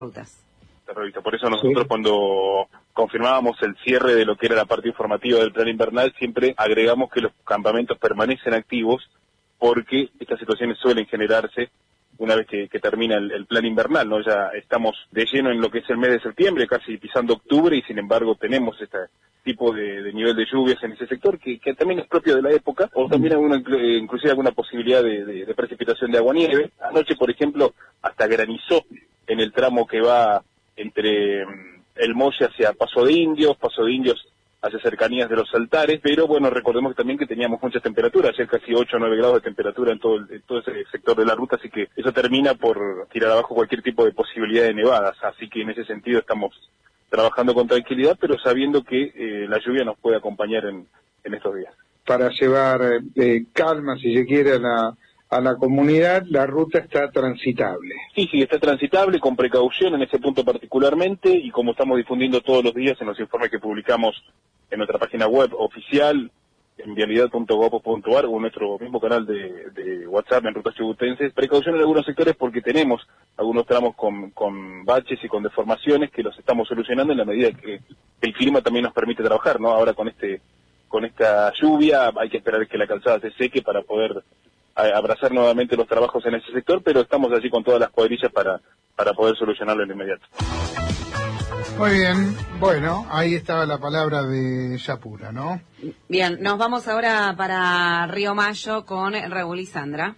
rutas. Por eso nosotros cuando confirmábamos el cierre de lo que era la parte informativa del plan invernal, siempre agregamos que los campamentos permanecen activos porque estas situaciones suelen generarse una vez que termina el plan invernal, ¿no? Ya estamos de lleno en lo que es el mes de septiembre, casi pisando octubre, y sin embargo tenemos este tipo de nivel de lluvias en ese sector que también es propio de la época, o también inclusive alguna posibilidad de precipitación de agua-nieve. Anoche, por ejemplo, hasta granizó en el tramo que va entre el Molle hacia Paso de Indios hacia cercanías de los Altares, pero bueno, recordemos también que teníamos muchas temperaturas, ayer casi 8 o 9 grados de temperatura en todo ese sector de la ruta, así que eso termina por tirar abajo cualquier tipo de posibilidad de nevadas, así que en ese sentido estamos trabajando con tranquilidad, pero sabiendo que la lluvia nos puede acompañar en estos días. Para llevar calma, si se quiere, a la comunidad, la ruta está transitable. Sí, está transitable, con precaución en ese punto particularmente, y como estamos difundiendo todos los días en los informes que publicamos en nuestra página web oficial, en vialidad.gov.ar, o en nuestro mismo canal de WhatsApp en Rutas Chubutenses, precaución en algunos sectores porque tenemos algunos tramos con baches y con deformaciones que los estamos solucionando en la medida que el clima también nos permite trabajar, ¿no? Ahora con esta lluvia hay que esperar que la calzada se seque para poder abrazar nuevamente los trabajos en ese sector, pero estamos allí con todas las cuadrillas para poder solucionarlo de inmediato. Muy bien, bueno, ahí estaba la palabra de Yapura, ¿no? Bien, nos vamos ahora para Río Mayo con Raúl y Sandra.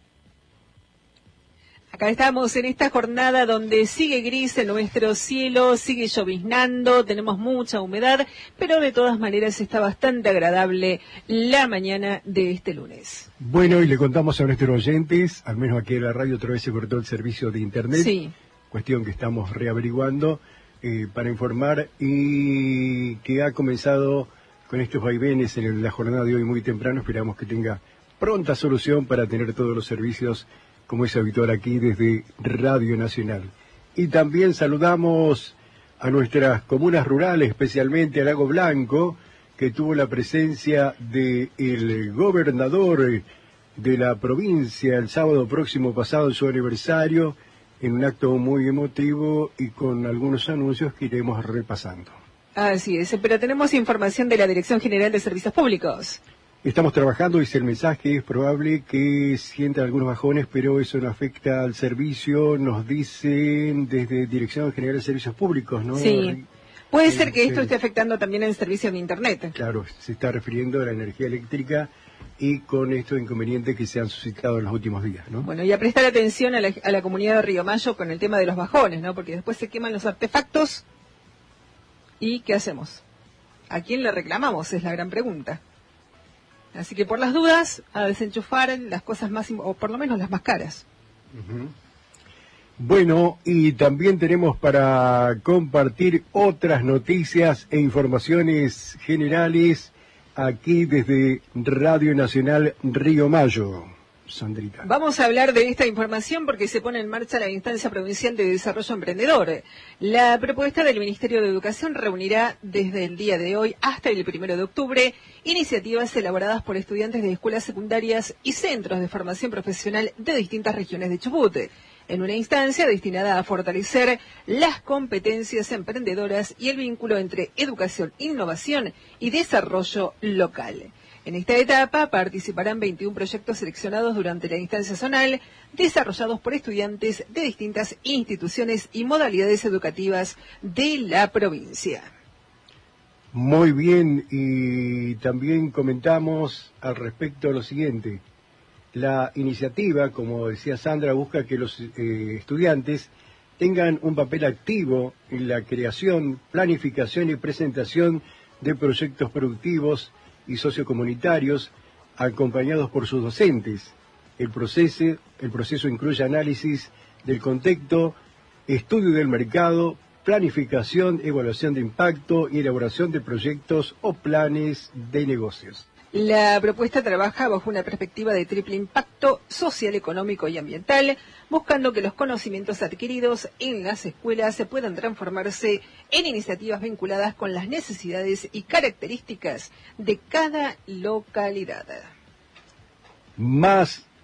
Acá estamos en esta jornada donde sigue gris en nuestro cielo, sigue lloviznando, tenemos mucha humedad, pero de todas maneras está bastante agradable la mañana de este lunes. Bueno, y le contamos a nuestros oyentes, al menos aquí en la radio otra vez se cortó el servicio de internet, sí. Cuestión que estamos reaveriguando para informar, y que ha comenzado con estos vaivenes en la jornada de hoy muy temprano. Esperamos que tenga pronta solución para tener todos los servicios como es habitual aquí desde Radio Nacional. Y también saludamos a nuestras comunas rurales, especialmente a Lago Blanco, que tuvo la presencia del gobernador de la provincia el sábado próximo pasado en su aniversario, en un acto muy emotivo y con algunos anuncios que iremos repasando. Así es, pero tenemos información de la Dirección General de Servicios Públicos. Estamos trabajando, dice el mensaje, es probable que sientan algunos bajones, pero eso no afecta al servicio, nos dicen desde Dirección General de Servicios Públicos, ¿no? Sí, puede ser que esto esté afectando también el servicio de Internet. Claro, se está refiriendo a la energía eléctrica y con estos inconvenientes que se han suscitado en los últimos días, ¿no? Bueno, y a prestar atención a la comunidad de Río Mayo con el tema de los bajones, ¿no? Porque después se queman los artefactos y ¿qué hacemos? ¿A quién le reclamamos? Es la gran pregunta. Así que por las dudas, a desenchufar las cosas más, o por lo menos las más caras. Uh-huh. Bueno, y también tenemos para compartir otras noticias e informaciones generales aquí desde Radio Nacional Río Mayo. Sandrita. Vamos a hablar de esta información porque se pone en marcha la Instancia Provincial de Desarrollo Emprendedor. La propuesta del Ministerio de Educación reunirá desde el día de hoy hasta el 1 de octubre iniciativas elaboradas por estudiantes de escuelas secundarias y centros de formación profesional de distintas regiones de Chubut, en una instancia destinada a fortalecer las competencias emprendedoras y el vínculo entre educación, innovación y desarrollo local. En esta etapa participarán 21 proyectos seleccionados durante la instancia zonal, desarrollados por estudiantes de distintas instituciones y modalidades educativas de la provincia. Muy bien, y también comentamos al respecto lo siguiente. La iniciativa, como decía Sandra, busca que los estudiantes tengan un papel activo en la creación, planificación y presentación de proyectos productivos y sociocomunitarios acompañados por sus docentes. El proceso incluye análisis del contexto, estudio del mercado, planificación, evaluación de impacto y elaboración de proyectos o planes de negocios. La propuesta trabaja bajo una perspectiva de triple impacto social, económico y ambiental, buscando que los conocimientos adquiridos en las escuelas se puedan transformarse en iniciativas vinculadas con las necesidades y características de cada localidad. Más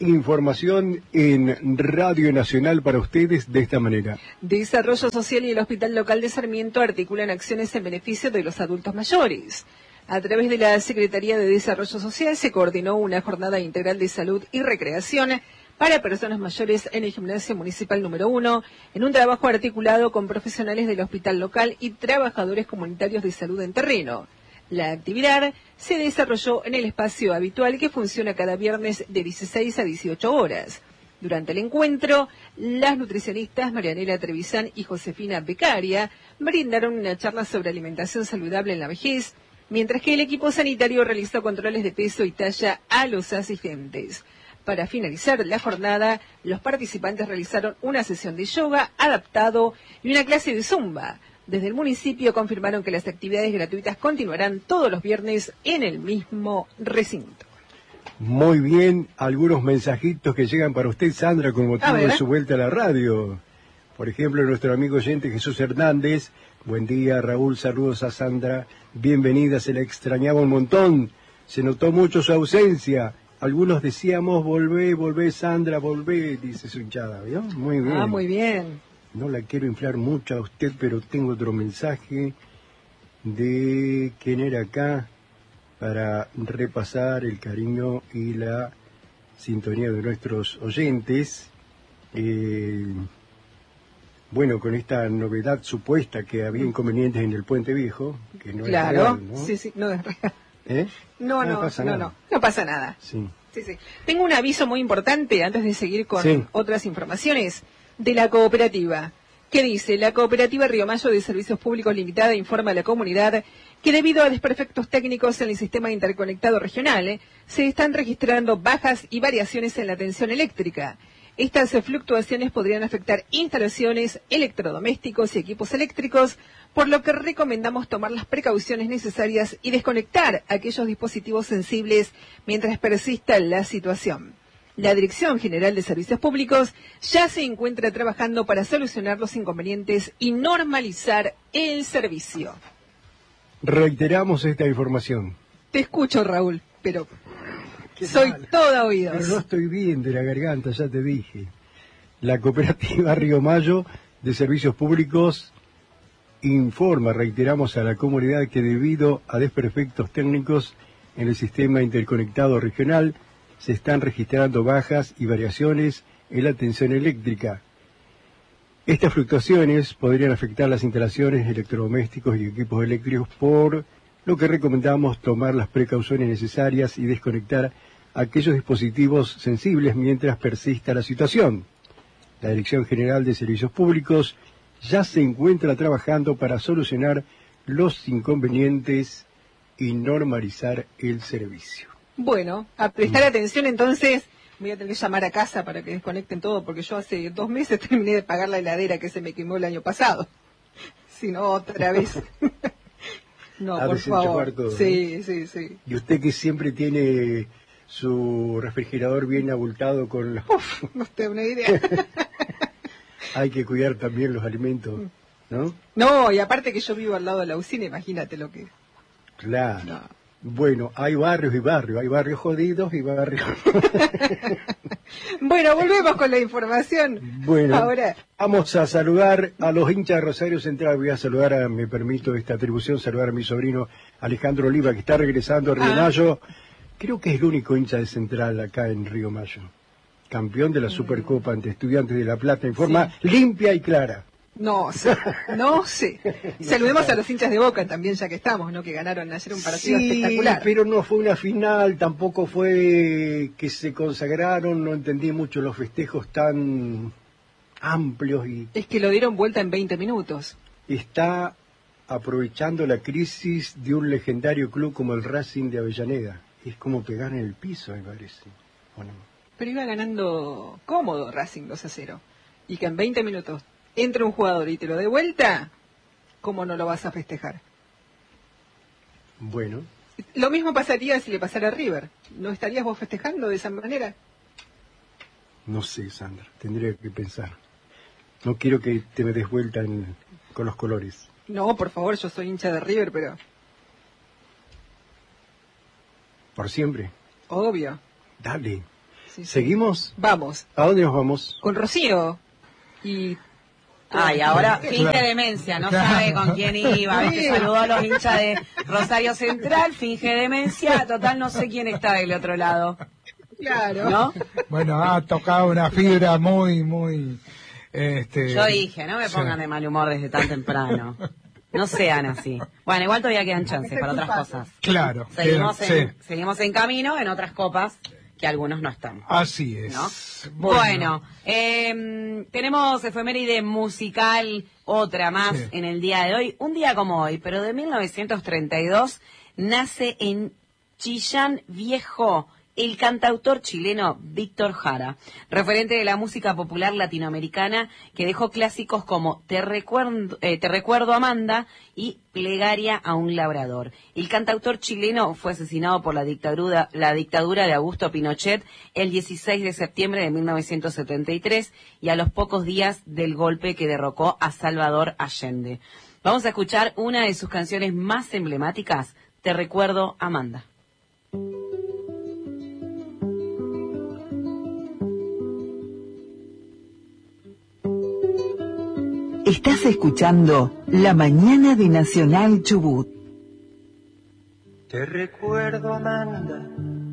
información en Radio Nacional para ustedes de esta manera. Desarrollo Social y el Hospital Local de Sarmiento articulan acciones en beneficio de los adultos mayores. A través de la Secretaría de Desarrollo Social se coordinó una jornada integral de salud y recreación para personas mayores en el Gimnasio Municipal número 1, en un trabajo articulado con profesionales del hospital local y trabajadores comunitarios de salud en terreno. La actividad se desarrolló en el espacio habitual que funciona cada viernes de 16 a 18 horas. Durante el encuentro, las nutricionistas Marianela Trevisan y Josefina Beccaria brindaron una charla sobre alimentación saludable en la vejez, mientras que el equipo sanitario realizó controles de peso y talla a los asistentes. Para finalizar la jornada, los participantes realizaron una sesión de yoga adaptado y una clase de zumba. Desde el municipio confirmaron que las actividades gratuitas continuarán todos los viernes en el mismo recinto. Muy bien, algunos mensajitos que llegan para usted, Sandra, con motivo de su vuelta a la radio. Por ejemplo, nuestro amigo oyente Jesús Hernández. Buen día, Raúl, saludos a Sandra. Bienvenida, se la extrañaba un montón. Se notó mucho su ausencia. Algunos decíamos, volvé, Sandra, volvé, dice su hinchada, ¿vio? Muy bien. Ah, muy bien. No la quiero inflar mucho a usted, pero tengo otro mensaje de quién era acá para repasar el cariño y la sintonía de nuestros oyentes. Bueno, con esta novedad supuesta que había inconvenientes en el Puente Viejo, que no es real, ¿no? Sí, no es real. ¿Eh? No pasa nada. Sí. Sí. Tengo un aviso muy importante antes de seguir con otras informaciones de la cooperativa. ¿Qué dice? La cooperativa Río Mayo de Servicios Públicos Limitada informa a la comunidad que debido a desperfectos técnicos en el sistema interconectado regional, se están registrando bajas y variaciones en la tensión eléctrica. Estas fluctuaciones podrían afectar instalaciones, electrodomésticos y equipos eléctricos, por lo que recomendamos tomar las precauciones necesarias y desconectar aquellos dispositivos sensibles mientras persista la situación. La Dirección General de Servicios Públicos ya se encuentra trabajando para solucionar los inconvenientes y normalizar el servicio. Reiteramos esta información. Te escucho, Raúl, pero soy toda oídos. Pero no estoy bien de la garganta, ya te dije. La cooperativa Río Mayo de Servicios Públicos informa, reiteramos a la comunidad que debido a desperfectos técnicos en el sistema interconectado regional, se están registrando bajas y variaciones en la tensión eléctrica. Estas fluctuaciones podrían afectar las instalaciones, electrodomésticos y equipos eléctricos, por lo que recomendamos tomar las precauciones necesarias y desconectar aquellos dispositivos sensibles mientras persista la situación. La Dirección General de Servicios Públicos ya se encuentra trabajando para solucionar los inconvenientes y normalizar el servicio. Bueno, a prestar atención entonces, voy a tener que llamar a casa para que desconecten todo, porque yo hace 2 meses terminé de pagar la heladera que se me quemó el año pasado. Si no, otra vez. No, por favor. Todo, sí, ¿no? Sí. Y usted que siempre tiene su refrigerador bien abultado con los... Uf, no te da una idea. Hay que cuidar también los alimentos, ¿no? No, y aparte que yo vivo al lado de la usina, imagínate lo que... Claro. No. Bueno, hay barrios y barrios, hay barrios jodidos y barrios... Bueno, volvemos con la información. Bueno, ahora vamos a saludar a los hinchas de Rosario Central. Voy a saludar, me permito esta atribución, saludar a mi sobrino Alejandro Oliva, que está regresando a Río Mayo. Creo que es el único hincha de Central acá en Río Mayo. Campeón de la Supercopa ante Estudiantes de La Plata en forma limpia y clara. No sé. Saludemos a los hinchas de Boca también, ya que estamos, ¿no? Que ganaron ayer un partido espectacular. Pero no fue una final, tampoco fue que se consagraron, no entendí mucho los festejos tan amplios. Y es que lo dieron vuelta en 20 minutos. Está aprovechando la crisis de un legendario club como el Racing de Avellaneda. Es como pegar en el piso, me parece. Bueno. Pero iba ganando cómodo Racing 2-0. Y que en 20 minutos entra un jugador y te lo dé vuelta, ¿cómo no lo vas a festejar? Bueno. Lo mismo pasaría si le pasara a River. ¿No estarías vos festejando de esa manera? No sé, Sandra, tendría que pensar. No quiero que te me des vuelta con los colores. No, por favor, yo soy hincha de River, pero... ¿Por siempre? Obvio. Dale. Sí. ¿Seguimos? Vamos. ¿A dónde nos vamos? Con Rocío. Y... Ay, ahora finge Claro. demencia, no Claro. sabe con quién iba, que saludó a los hinchas de Rosario Central, finge demencia, total no sé quién está del otro lado, Claro. ¿no? Bueno, ha tocado una fibra muy... Yo dije, no me pongan sí. de mal humor desde tan temprano, no sean así. Bueno, igual todavía quedan chances para otras cosas. Claro. Seguimos en camino en otras copas que algunos no están. Así es. ¿No? Bueno, tenemos efeméride musical, otra más Sí. en el día de hoy. Un día como hoy, pero de 1932, nace en Chillán Viejo el cantautor chileno Víctor Jara, referente de la música popular latinoamericana, que dejó clásicos como Te recuerdo Amanda y Plegaria a un labrador. El cantautor chileno fue asesinado por la dictadura de Augusto Pinochet el 16 de septiembre de 1973 y a los pocos días del golpe que derrocó a Salvador Allende. Vamos a escuchar una de sus canciones más emblemáticas, Te recuerdo Amanda. Estás escuchando La Mañana de Nacional Chubut. Te recuerdo, Amanda,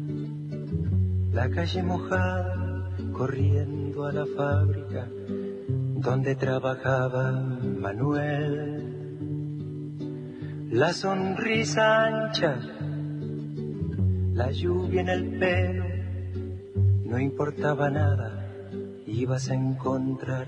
la calle mojada, corriendo a la fábrica donde trabajaba Manuel. La sonrisa ancha, la lluvia en el pelo, no importaba nada, ibas a encontrar